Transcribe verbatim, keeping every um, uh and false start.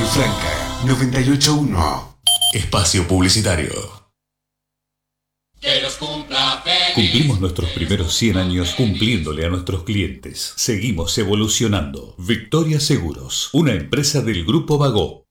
Franca noventa y ocho punto uno. Espacio publicitario. Que los cumpla feliz. Cumplimos nuestros primeros cien años cumpliéndole a nuestros clientes. Seguimos evolucionando. Victoria Seguros, una empresa del Grupo Bagó.